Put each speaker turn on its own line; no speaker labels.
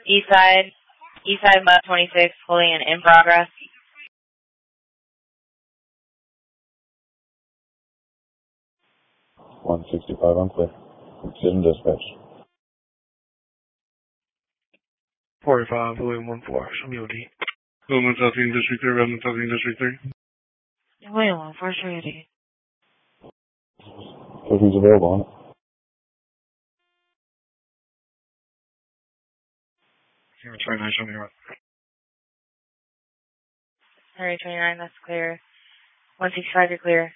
East side Mud 26, pulling in progress.
165 on clear. Precision dispatch.
45, William 14, show me OD. William Southing District 3, Redmond Southing District 3.
William 14, show me OD.
So who's available on it?
Sierra 29, show me right.
Henry 29, that's clear. 165, you're clear.